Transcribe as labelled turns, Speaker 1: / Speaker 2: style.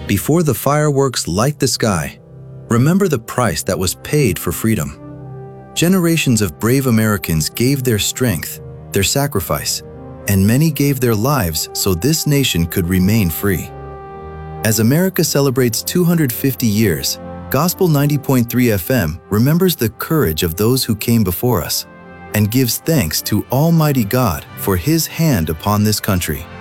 Speaker 1: Before the fireworks light the sky, remember the price that was paid for freedom. Generations of brave Americans gave their strength, their sacrifice, and many gave their lives so this nation could remain free. As America celebrates 250 years, Gospel 90.3 FM remembers the courage of those who came before us and gives thanks to Almighty God for His hand upon this country.